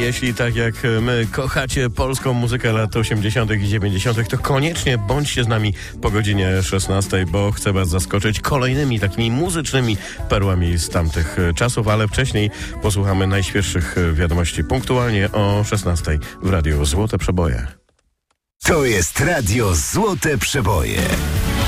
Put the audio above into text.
jeśli tak jak my kochacie polską muzykę lat 80. i 90., to koniecznie bądźcie z nami po godzinie 16, bo chcę was zaskoczyć kolejnymi takimi muzycznymi perłami z tamtych czasów, ale wcześniej posłuchamy najświeższych wiadomości punktualnie o 16 w Radiu Złote Przeboje. To jest Radio Złote Przeboje.